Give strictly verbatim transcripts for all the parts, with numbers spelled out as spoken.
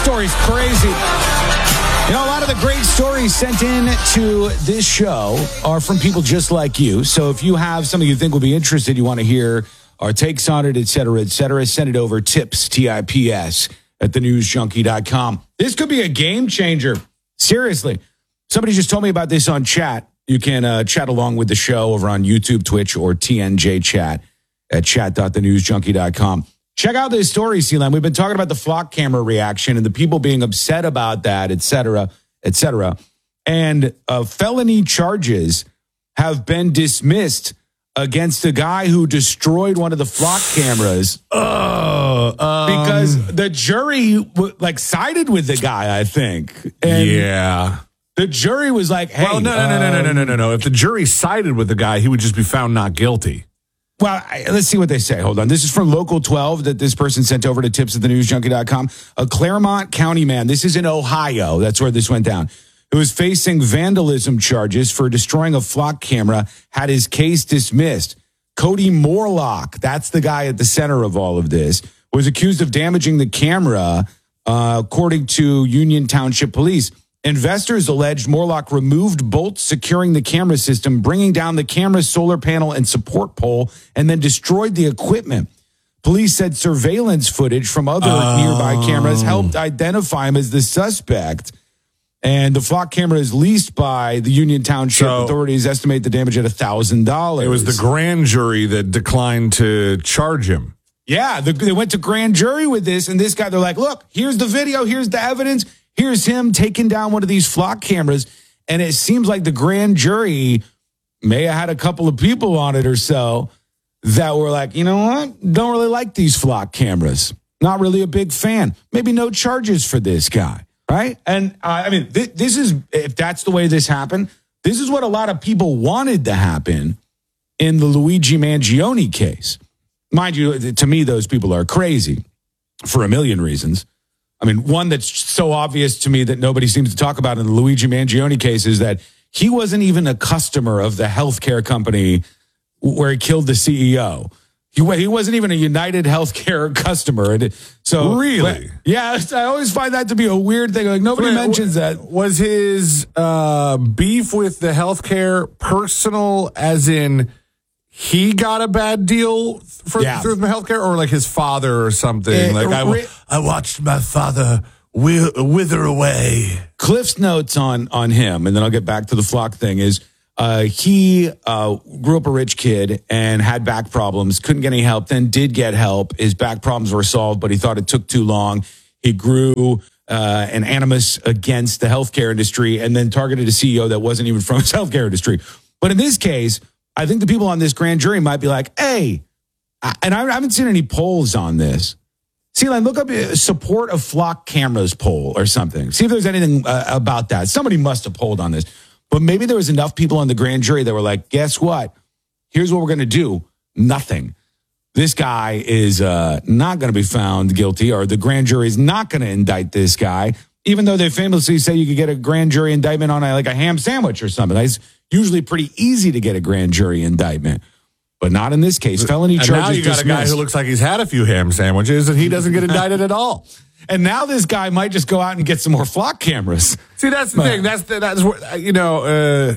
story's crazy. You know, a lot of the great stories sent in to this show are from people just like you. So if you have something you think will be interested, you want to hear our takes on it, et cetera, et cetera, send it over, tips, T I P S, at the news junkie dot com. This could be a game changer. Seriously. Somebody just told me about this on chat. You can uh, chat along with the show over on YouTube, Twitch, or T N J chat at chat dot the news junkie dot com. Check out this story, Sealand. We've been talking about the flock camera reaction and the people being upset about that, et cetera, et cetera. And uh, felony charges have been dismissed against the guy who destroyed one of the flock cameras. Oh, um, because the jury like sided with the guy, I think. And yeah. The jury was like, hey. Well, no, no, no, no, no, no, no, no, no. If the jury sided with the guy, he would just be found not guilty. Well, I, let's see what they say. Hold on. This is from Local twelve that this person sent over to tips at the news junkie dot com. A Claremont County man, this is in Ohio, that's where this went down, who is facing vandalism charges for destroying a flock camera, had his case dismissed. Cody Morlock, that's the guy at the center of all of this, was accused of damaging the camera, uh, according to Union Township Police. Investors alleged Morlock removed bolts securing the camera system, bringing down the camera's solar panel and support pole, and then destroyed the equipment. Police said surveillance footage from other oh. nearby cameras helped identify him as the suspect. And the flock camera is leased by the Union Township. So, authorities estimate the damage at one thousand dollars. It was the grand jury that declined to charge him. Yeah, the, they went to grand jury with this, and this guy, they're like, look, here's the video, here's the evidence. Here's him taking down one of these flock cameras, and it seems like the grand jury may have had a couple of people on it or so that were like, you know what? Don't really like these flock cameras. Not really a big fan. Maybe no charges for this guy, right? And uh, I mean, th- this is, if that's the way this happened, this is what a lot of people wanted to happen in the Luigi Mangione case. Mind you, to me, those people are crazy for a million reasons. I mean, one that's so obvious to me that nobody seems to talk about in the Luigi Mangione case is that he wasn't even a customer of the healthcare company where he killed the C E O. He, he wasn't even a United Healthcare customer. And so, really? Yeah, I always find that to be a weird thing. Like, nobody Wait, mentions that. Was his uh, beef with the healthcare personal, as in he got a bad deal for yeah. through the healthcare, or like his father or something? It, like I, I watched my father wither away. Cliff's notes on on him, and then I'll get back to the flock thing. Is uh, he uh, grew up a rich kid and had back problems, couldn't get any help. Then did get help. His back problems were solved, but he thought it took too long. He grew uh, an animus against the healthcare industry, and then targeted a C E O that wasn't even from his healthcare industry. But in this case, I think the people on this grand jury might be like, hey, and I haven't seen any polls on this. See, like, look up support of flock cameras poll or something. See if there's anything uh, about that. Somebody must have polled on this. But maybe there was enough people on the grand jury that were like, guess what? Here's what we're going to do. Nothing. This guy is uh, not going to be found guilty, or the grand jury is not going to indict this guy, even though they famously say you could get a grand jury indictment on a, like a ham sandwich or something. It's usually pretty easy to get a grand jury indictment. But not in this case. Felony charges dismissed. And now you got dismissed. a guy who looks like he's had a few ham sandwiches and he doesn't get indicted at all. And now this guy might just go out and get some more flock cameras. See, that's the thing. That's the, that's what, you know, uh,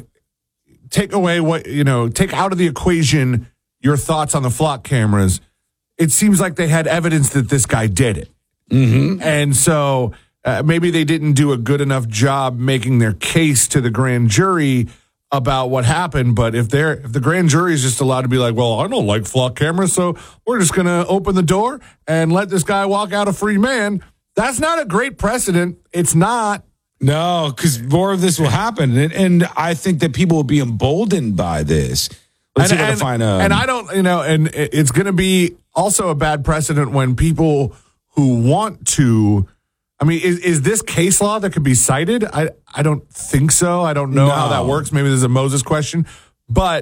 take away what, you know, take out of the equation your thoughts on the flock cameras. It seems like they had evidence that this guy did it. Mm-hmm. And so uh, maybe they didn't do a good enough job making their case to the grand jury about what happened. But if they're if the grand jury is just allowed to be like, well, I don't like flock cameras, so we're just going to open the door and let this guy walk out a free man, that's not a great precedent. It's not. No, because more of this will happen. And, and I think that people will be emboldened by this. Let's and, see if I and, can find a... And I don't, you know, and it's going to be also a bad precedent when people who want to... I mean, is, is this case law that could be cited? I, I don't think so. I don't know no. how that works. Maybe there's a Moses question. But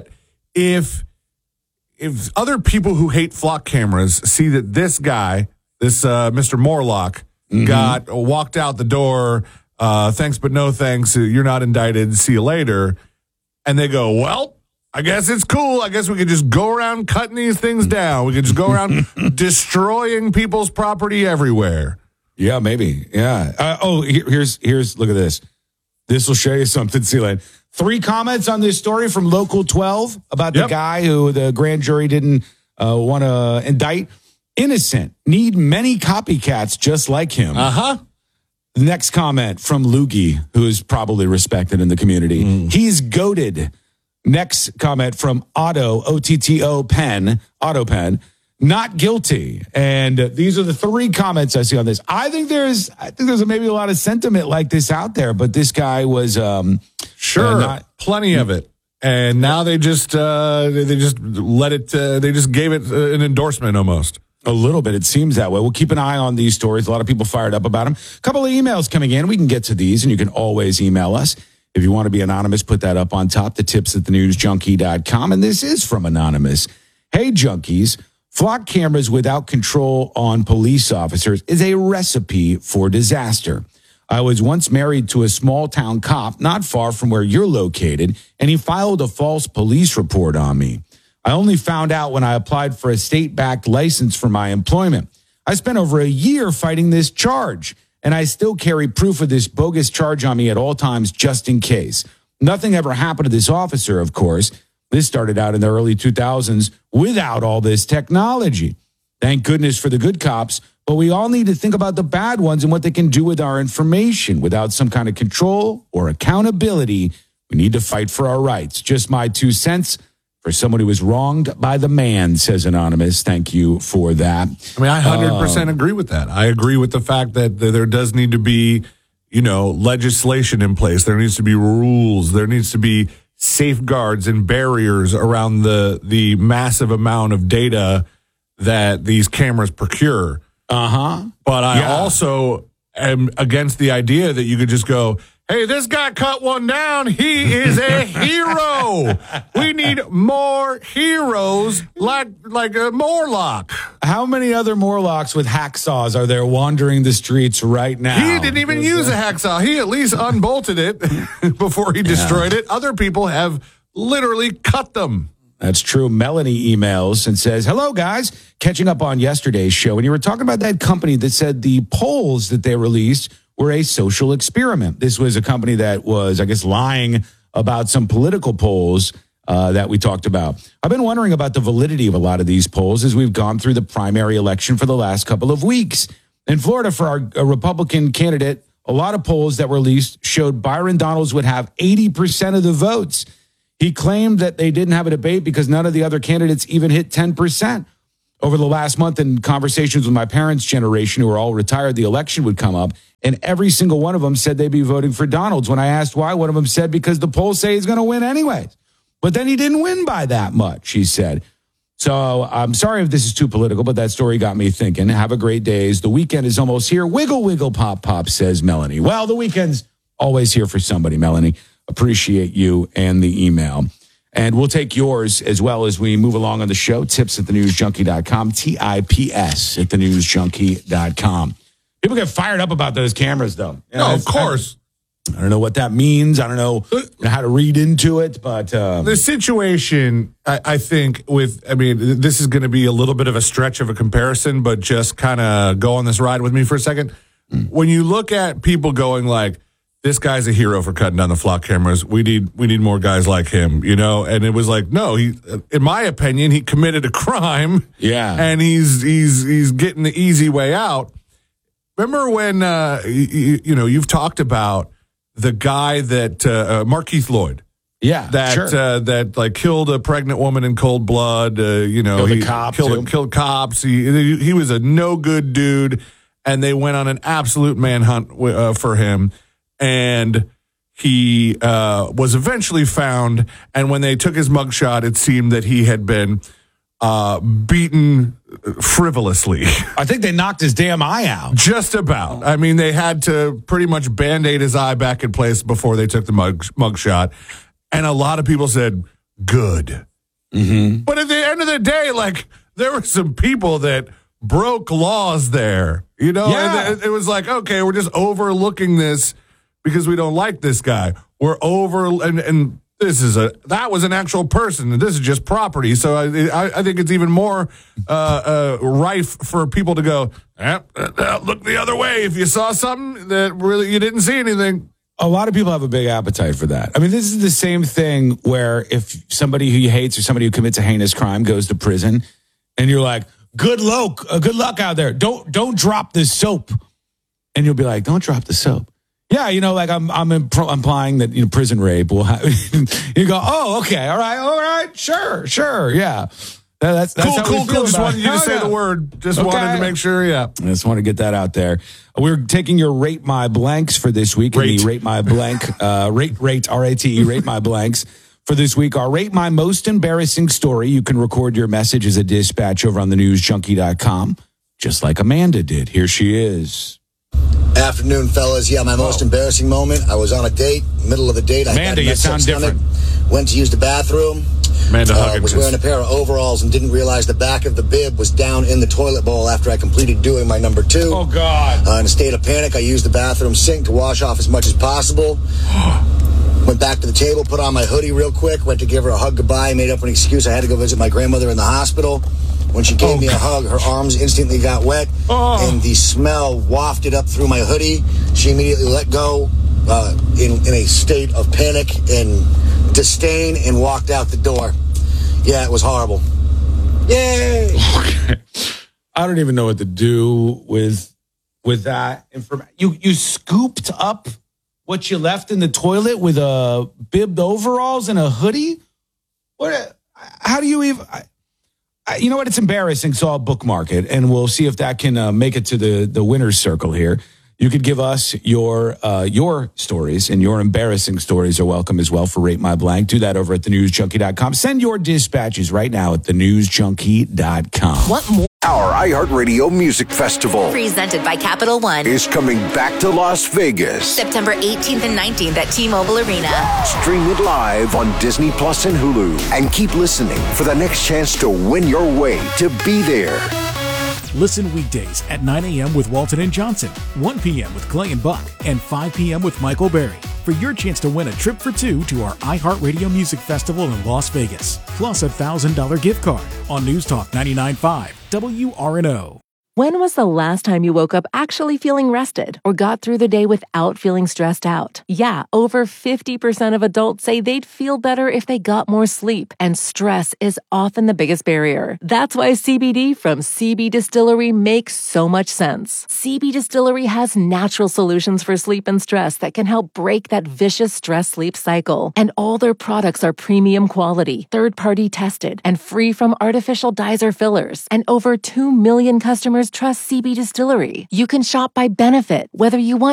if if other people who hate flock cameras see that this guy, this uh, Mister Morlock, mm-hmm. got walked out the door, uh, thanks but no thanks, you're not indicted, see you later, and they go, well, I guess it's cool. I guess we could just go around cutting these things down. We could just go around destroying people's property everywhere. Yeah, maybe. Yeah. Uh, oh, here, here's here's look at this. This will show you something, Sealand. Three comments on this story from Local twelve about the Yep. guy who the grand jury didn't uh, want to indict. Innocent. Need many copycats just like him. Uh huh. Next comment from Loogie, who is probably respected in the community. Mm. He's goated. Next comment from Otto, O T T O Pen, Otto Pen, not guilty. And uh, these are the three comments I see on this. I think there's, I think there's maybe a lot of sentiment like this out there, but this guy was um, sure uh, not, plenty of it. And now they just uh, they just let it. Uh, they just gave it uh, an endorsement almost. A little bit. It seems that way. We'll keep an eye on these stories. A lot of people fired up about them. A couple of emails coming in. We can get to these, and you can always email us. If you want to be anonymous, put that up on top, the tips at the news junkie dot com. And this is from Anonymous. Hey, junkies, flock cameras without control on police officers is a recipe for disaster. I was once married to a small town cop not far from where you're located, and he filed a false police report on me. I only found out when I applied for a state-backed license for my employment. I spent over a year fighting this charge, and I still carry proof of this bogus charge on me at all times just in case. Nothing ever happened to this officer, of course. This started out in the early two thousands without all this technology. Thank goodness for the good cops, but we all need to think about the bad ones and what they can do with our information. Without some kind of control or accountability, we need to fight for our rights. Just my two cents. For someone who was wronged by the man, says Anonymous. Thank you for that. I mean, I one hundred percent uh, agree with that. I agree with the fact that there does need to be, you know, legislation in place. There needs to be rules. There needs to be safeguards and barriers around the the massive amount of data that these cameras procure. Uh-huh. But I yeah. also am against the idea that you could just go, hey, this guy cut one down. He is a hero. We need more heroes like like a Morlock. How many other Morlocks with hacksaws are there wandering the streets right now? He didn't even use a hacksaw. He at least unbolted it before he destroyed yeah. it. Other people have literally cut them. That's true. Melanie emails and says, hello, guys. Catching up on yesterday's show, and you were talking about that company that said the polls that they released were a social experiment. This was a company that was, I guess, lying about some political polls uh, that we talked about. I've been wondering about the validity of a lot of these polls as we've gone through the primary election for the last couple of weeks. In Florida, for our a Republican candidate, a lot of polls that were released showed Byron Donalds would have eighty percent of the votes. He claimed that they didn't have a debate because none of the other candidates even hit ten percent. Over the last month, in conversations with my parents' generation, who are all retired, the election would come up, and every single one of them said they'd be voting for Donalds. When I asked why, one of them said because the polls say he's going to win anyways. But then he didn't win by that much, he said. So I'm sorry if this is too political, but that story got me thinking. Have a great day. The weekend is almost here. Wiggle, wiggle, pop, pop, says Melanie. Well, the weekend's always here for somebody, Melanie. Appreciate you and the email. And we'll take yours as well as we move along on the show. Tips at the news junkie dot com. T I P S at the news junkie dot com. People get fired up about those cameras, though. You know, no, of course. I, I don't know what that means. I don't know how to read into it, but uh, the situation, I, I think, with I mean, this is going to be a little bit of a stretch of a comparison, but just kind of go on this ride with me for a second. Mm. When you look at people going like, this guy's a hero for cutting down the flock cameras. We need we need more guys like him, you know. And it was like, no, he, in my opinion, he committed a crime. Yeah, and he's he's he's getting the easy way out. Remember when uh, you, you know you've talked about the guy that uh, uh, Markeith Lloyd, yeah, that sure. uh, that like killed a pregnant woman in cold blood. Uh, you know, killed he a cop, killed too. killed cops. He he was a no good dude, and they went on an absolute manhunt uh, for him. And he uh, was eventually found, and when they took his mugshot, it seemed that he had been uh, beaten frivolously. I think they knocked his damn eye out. Just about. I mean, they had to pretty much Band-Aid his eye back in place before they took the mug mugshot. And a lot of people said, good. Mm-hmm. But at the end of the day, like, there were some people that broke laws there. You know, yeah. and it was like, okay, we're just overlooking this because we don't like this guy. We're over, and, and this is a that was an actual person, and this is just property. So I, I, I think it's even more uh, uh, rife for people to go, eh, uh, look the other way if you saw something that really you didn't see anything. A lot of people have a big appetite for that. I mean, this is the same thing where if somebody who you hate or somebody who commits a heinous crime goes to prison, and you're like, good luck, uh, good luck out there. Don't don't drop this soap. And you'll be like, don't drop the soap. Yeah, you know, like I'm I'm impl- implying that, you know, prison rape will have, you go, oh, okay, all right, all right, sure, sure, yeah. That, that's, that's cool, how cool, we feel cool. Just about wanted it. you to Oh, say yeah. the word. Just Okay. wanted to make sure, yeah. I just want to get that out there. We're taking your Rate My Blanks for this week. in Rate. The Rate My Blank, uh, rate, rate, R A T E, Rate My Blanks. For this week, our Rate My Most Embarrassing Story. You can record your message as a dispatch over on the news junkie dot com, just like Amanda did. Here she is. Afternoon, fellas. Yeah, my most embarrassing moment. I was on a date, middle of the date. I Amanda, had you met sound sex on it, different. Went to use the bathroom. Amanda Uh, Huggins. was wearing a pair of overalls and didn't realize the back of the bib was down in the toilet bowl after I completed doing my number two. Oh, God. Uh, in a state of panic, I used the bathroom sink to wash off as much as possible. Went back to the table, put on my hoodie real quick, went to give her a hug goodbye, made up an excuse. I had to go visit my grandmother in the hospital. When she gave Oh, me a hug, her arms instantly got wet, Oh. and the smell wafted up through my hoodie. She immediately let go uh, in, in a state of panic and disdain and walked out the door. Yeah, it was horrible. Yay! I don't even know what to do with with that information. You you scooped up what you left in the toilet with a bibbed overalls and a hoodie. What? How do you even? I, I, you know what? It's embarrassing. So I'll bookmark it, and we'll see if that can uh, make it to the the winner's circle here. You could give us your uh, your stories, and your embarrassing stories are welcome as well for Rate My Blank. Do that over at the news junkie dot com. Send your dispatches right now at the news junkie dot com. Want more? Our iHeartRadio Music Festival Presented by Capital One. is coming back to Las Vegas. September eighteenth and nineteenth at T-Mobile Arena. Stream it live on Disney Plus and Hulu. And keep listening for the next chance to win your way to be there. Listen weekdays at nine a.m. with Walton and Johnson, one p.m. with Clay and Buck, and five p.m. with Michael Berry for your chance to win a trip for two to our iHeartRadio Music Festival in Las Vegas, plus a one thousand dollars gift card on News Talk ninety-nine point five W R N O. When was the last time you woke up actually feeling rested or got through the day without feeling stressed out? Yeah, over fifty percent of adults say they'd feel better if they got more sleep, and stress is often the biggest barrier. That's why C B D from C B Distillery makes so much sense. C B Distillery has natural solutions for sleep and stress that can help break that vicious stress-sleep cycle. And all their products are premium quality, third-party tested, and free from artificial dyes or fillers. And over two million customers trust C B Distillery. You can shop by benefit, whether you want